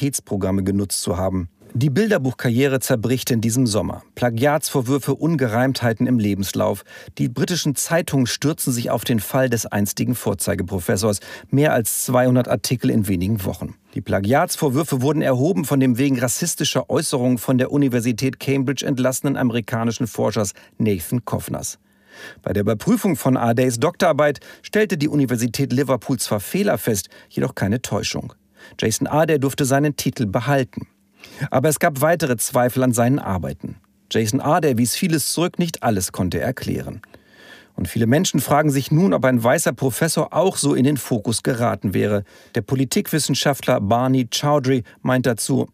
Universitätsprogramme genutzt zu haben. Die Bilderbuchkarriere zerbricht in diesem Sommer. Plagiatsvorwürfe, Ungereimtheiten im Lebenslauf. Die britischen Zeitungen stürzen sich auf den Fall des einstigen Vorzeigeprofessors. Mehr als 200 Artikel in wenigen Wochen. Die Plagiatsvorwürfe wurden erhoben von dem wegen rassistischer Äußerungen von der Universität Cambridge entlassenen amerikanischen Forschers Nathan Kovners. Bei der Überprüfung von Ardays Doktorarbeit stellte die Universität Liverpool zwar Fehler fest, jedoch keine Täuschung. Jason Arday durfte seinen Titel behalten. Aber es gab weitere Zweifel an seinen Arbeiten. Jason Arday wies vieles zurück, nicht alles konnte er erklären. Und viele Menschen fragen sich nun, ob ein weißer Professor auch so in den Fokus geraten wäre. Der Politikwissenschaftler Barney Chowdhury meint dazu: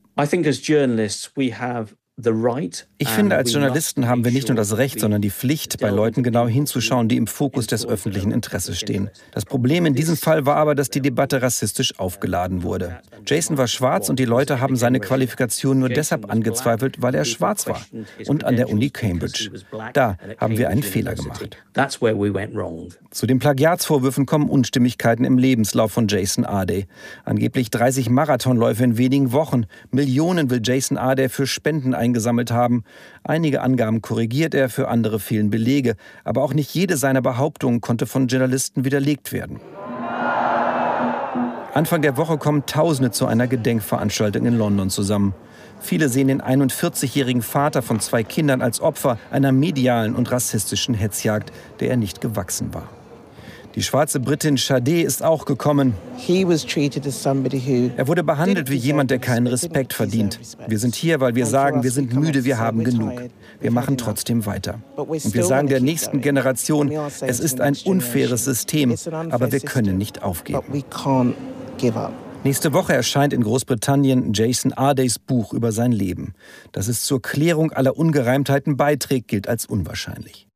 Ich finde, als Journalisten haben wir nicht nur das Recht, sondern die Pflicht, bei Leuten genau hinzuschauen, die im Fokus des öffentlichen Interesses stehen. Das Problem in diesem Fall war aber, dass die Debatte rassistisch aufgeladen wurde. Jason war schwarz und die Leute haben seine Qualifikation nur deshalb angezweifelt, weil er schwarz war. Und an der Uni Cambridge. Da haben wir einen Fehler gemacht. Zu den Plagiatsvorwürfen kommen Unstimmigkeiten im Lebenslauf von Jason Arday. Angeblich 30 Marathonläufe in wenigen Wochen. Millionen will Jason Arday für Spenden eingesammelt haben. Einige Angaben korrigiert er, für andere fehlen Belege. Aber auch nicht jede seiner Behauptungen konnte von Journalisten widerlegt werden. Anfang der Woche kommen Tausende zu einer Gedenkveranstaltung in London zusammen. Viele sehen den 41-jährigen Vater von 2 Kindern als Opfer einer medialen und rassistischen Hetzjagd, der er nicht gewachsen war. Die schwarze Britin Sade ist auch gekommen. Er wurde behandelt wie jemand, der keinen Respekt verdient. Wir sind hier, weil wir sagen, wir sind müde, wir haben genug. Wir machen trotzdem weiter. Und wir sagen der nächsten Generation, es ist ein unfaires System, aber wir können nicht aufgeben. Nächste Woche erscheint in Großbritannien Jason Ardays Buch über sein Leben. Dass es zur Klärung aller Ungereimtheiten beiträgt, gilt als unwahrscheinlich.